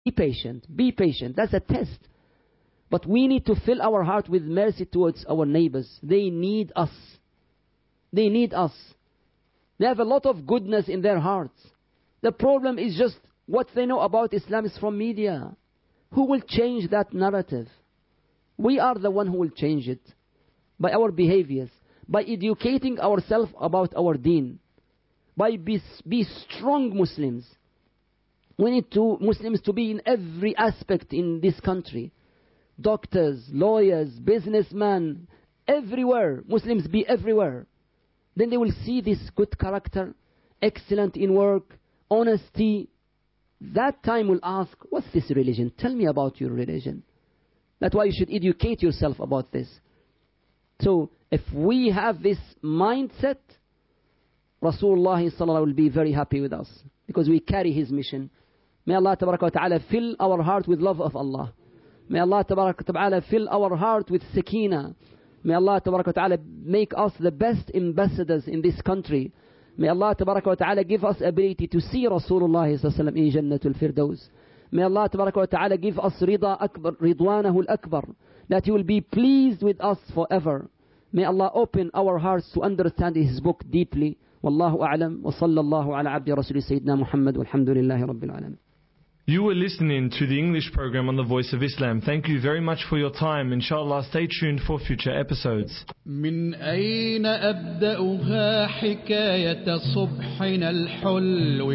patient. Be patient. That's a test. But we need to fill our heart with mercy towards our neighbors. They need us. They need us. They have a lot of goodness in their hearts. The problem is just what they know about Islam is from media. Who will change that narrative? We are the one who will change it. By our behaviors. By educating ourselves about our deen. By be strong Muslims. We need Muslims to be in every aspect in this country. Doctors, lawyers, businessmen, everywhere. Muslims be everywhere. Then they will see this good character, excellent in work, honesty. That time will ask, what's this religion? Tell me about your religion. That's why you should educate yourself about this. So, if we have this mindset, Rasulullah sallallahu will be very happy with us. Because we carry his mission. May Allah tabaraka wa ta'ala fill our heart with love of Allah. May Allah tabaraka wa ta'ala fill our heart with sakina. May Allah tabaraka wa ta'ala make us the best ambassadors in this country. May Allah tabaraka wa ta'ala give us ability to see Rasulullah sallallahu alaihi wasallam in Jannatul Firdaus. May Allah tabaraka wa ta'ala give us rida akbar, ridwanahu al-akbar, that he will be pleased with us forever. May Allah open our hearts to understand his book deeply. Wallahu a'lam wa sallallahu ala abdi rasuli sayyidina Muhammad walhamdulillahi rabbil alamin. You were listening to the English program on the Voice of Islam. Thank you very much for your time. Inshallah, stay tuned for future episodes. من أين أبدأها حكاية صبحنا الحلو